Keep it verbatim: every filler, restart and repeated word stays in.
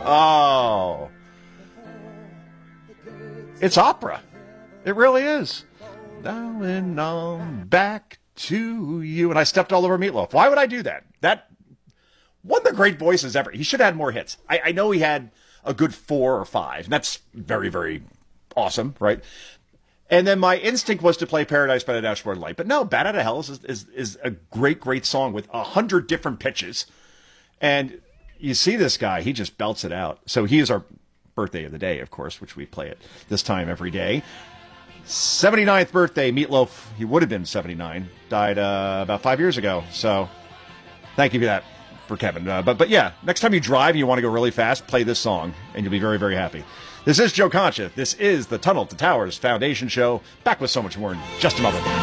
Oh. It's opera. It really is. Now and on back to you. And I stepped all over Meatloaf. Why would I do that? That one of the great voices ever. He should have had more hits. I, I know he had a good four or five. And that's very, very awesome, right? And then my instinct was to play Paradise by the Dashboard Light. But no, Bat Out of Hell is, is, is a great, great song with a hundred different pitches. And you see this guy, he just belts it out. So he is our birthday of the day, of course, which we play at this time every day. seventy-ninth birthday, Meatloaf. He would have been seventy-nine. Died uh, about five years ago. So thank you for that, for Kevin. Uh, but, but yeah, next time you drive and you want to go really fast, play this song, and you'll be very, very happy. This is Joe Concha. This is the Tunnel to Towers Foundation Show. Back with so much more in just a moment.